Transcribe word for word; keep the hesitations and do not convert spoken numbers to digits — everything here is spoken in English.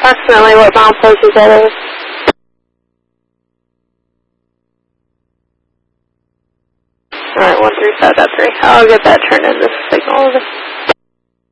Approximately what milepost is that over? Alright, one three five dot three. I'll get that turned into signal over.